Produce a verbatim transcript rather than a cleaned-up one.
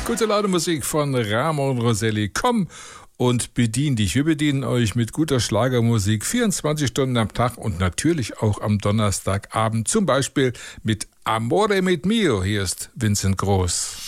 Gute Laune Musik von Ramon Roselli. Komm und bedien dich. Wir bedienen euch mit guter Schlagermusik vierundzwanzig Stunden am Tag und natürlich auch am Donnerstagabend. Zum Beispiel mit Amore mit Mio. Hier ist Vincent Groß.